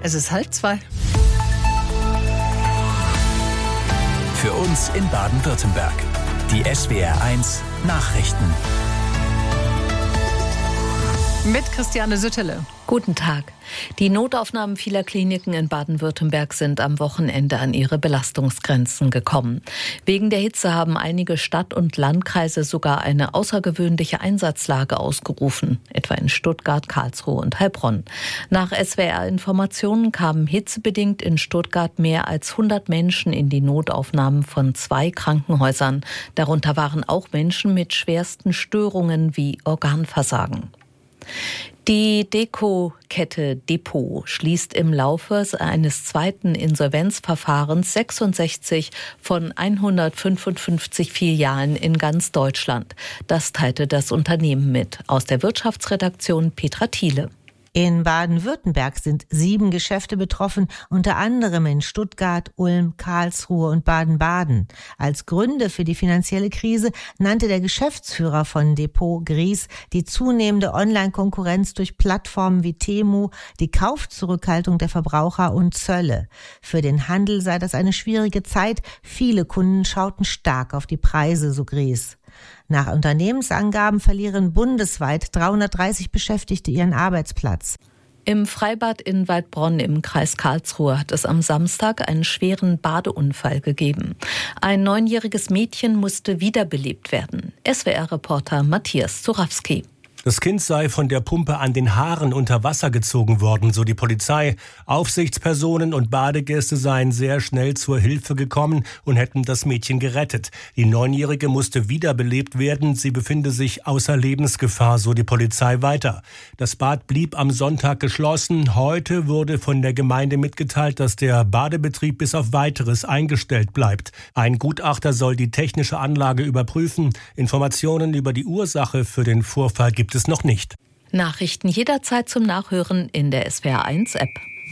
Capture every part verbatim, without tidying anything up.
Es ist halb zwei. Für uns in Baden-Württemberg. Die S W R eins Nachrichten. Mit Christiane Süttele. Guten Tag. Die Notaufnahmen vieler Kliniken in Baden-Württemberg sind am Wochenende an ihre Belastungsgrenzen gekommen. Wegen der Hitze haben einige Stadt- und Landkreise sogar eine außergewöhnliche Einsatzlage ausgerufen, etwa in Stuttgart, Karlsruhe und Heilbronn. Nach S W R-Informationen kamen hitzebedingt in Stuttgart mehr als hundert Menschen in die Notaufnahmen von zwei Krankenhäusern. Darunter waren auch Menschen mit schwersten Störungen wie Organversagen. Die Deko-Kette Depot schließt im Laufe eines zweiten Insolvenzverfahrens sechsundsechzig von hundertfünfundfünfzig Filialen in ganz Deutschland. Das teilte das Unternehmen mit. Aus der Wirtschaftsredaktion Petra Thiele. In Baden-Württemberg sind sieben Geschäfte betroffen, unter anderem in Stuttgart, Ulm, Karlsruhe und Baden-Baden. Als Gründe für die finanzielle Krise nannte der Geschäftsführer von Depot Gries die zunehmende Online-Konkurrenz durch Plattformen wie Temu, die Kaufzurückhaltung der Verbraucher und Zölle. Für den Handel sei das eine schwierige Zeit. Viele Kunden schauten stark auf die Preise, so Gries. Nach Unternehmensangaben verlieren bundesweit dreihundertdreißig Beschäftigte ihren Arbeitsplatz. Im Freibad in Waldbronn im Kreis Karlsruhe hat es am Samstag einen schweren Badeunfall gegeben. Ein neunjähriges Mädchen musste wiederbelebt werden. S W R-Reporter Matthias Zurawski. Das Kind sei von der Pumpe an den Haaren unter Wasser gezogen worden, so die Polizei. Aufsichtspersonen und Badegäste seien sehr schnell zur Hilfe gekommen und hätten das Mädchen gerettet. Die Neunjährige musste wiederbelebt werden. Sie befinde sich außer Lebensgefahr, so die Polizei weiter. Das Bad blieb am Sonntag geschlossen. Heute wurde von der Gemeinde mitgeteilt, dass der Badebetrieb bis auf Weiteres eingestellt bleibt. Ein Gutachter soll die technische Anlage überprüfen. Informationen über die Ursache für den Vorfall gibt es noch nicht. Nachrichten jederzeit zum Nachhören in der S W R eins App.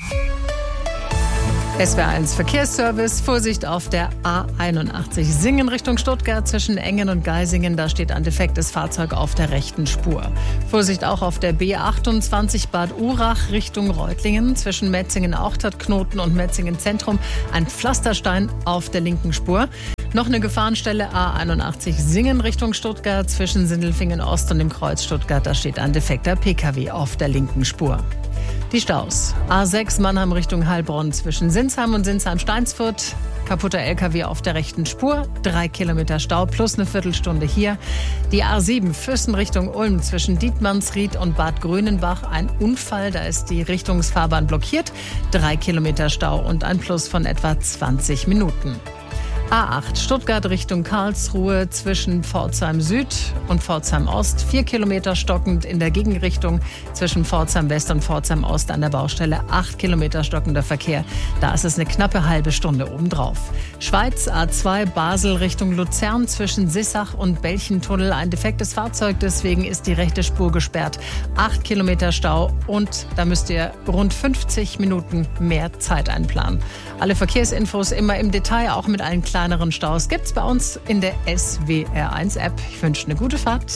S W R eins Verkehrsservice. Vorsicht auf der A einundachtzig Singen Richtung Stuttgart zwischen Engen und Geisingen. Da steht ein defektes Fahrzeug auf der rechten Spur. Vorsicht auch auf der B achtundzwanzig Bad Urach Richtung Reutlingen zwischen Metzingen-Auchtertknoten und Metzingen-Zentrum. Ein Pflasterstein auf der linken Spur. Noch eine Gefahrenstelle A einundachtzig Singen Richtung Stuttgart zwischen Sindelfingen Ost und dem Kreuz Stuttgart. Da steht ein defekter P K W auf der linken Spur. Die Staus. A sechs Mannheim Richtung Heilbronn zwischen Sinsheim und Sinsheim-Steinsfurt. Kaputter L K W auf der rechten Spur. Drei Kilometer Stau plus eine Viertelstunde hier. Die A sieben Füssen Richtung Ulm zwischen Dietmannsried und Bad Grönenbach. Ein Unfall, da ist die Richtungsfahrbahn blockiert. Drei Kilometer Stau und ein Plus von etwa zwanzig Minuten. A acht Stuttgart Richtung Karlsruhe zwischen Pforzheim Süd und Pforzheim Ost. Vier Kilometer stockend in der Gegenrichtung zwischen Pforzheim West und Pforzheim Ost an der Baustelle. Acht Kilometer stockender Verkehr. Da ist es eine knappe halbe Stunde obendrauf. Schweiz A zwei Basel Richtung Luzern zwischen Sissach und Belchentunnel. Ein defektes Fahrzeug, deswegen ist die rechte Spur gesperrt. Acht Kilometer Stau und da müsst ihr rund fünfzig Minuten mehr Zeit einplanen. Alle Verkehrsinfos immer im Detail, auch mit allen kleineren Staus, gibt's bei uns in der S W R eins App. Ich wünsche eine gute Fahrt.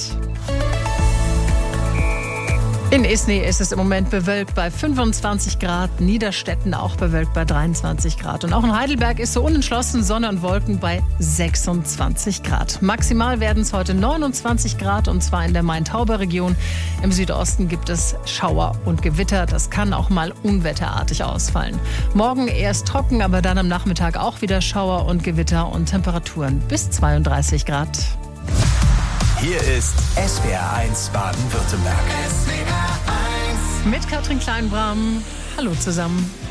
In Isny ist es im Moment bewölkt bei fünfundzwanzig Grad, Niederstetten auch bewölkt bei dreiundzwanzig Grad. Und auch in Heidelberg ist so unentschlossen Sonne und Wolken bei sechsundzwanzig Grad. Maximal werden es heute neunundzwanzig Grad und zwar in der Main-Tauber-Region. Im Südosten gibt es Schauer und Gewitter. Das kann auch mal unwetterartig ausfallen. Morgen erst trocken, aber dann am Nachmittag auch wieder Schauer und Gewitter und Temperaturen bis zweiunddreißig Grad. Hier ist S W R eins Baden-Württemberg. Mit Katrin Kleinbram. Hallo zusammen.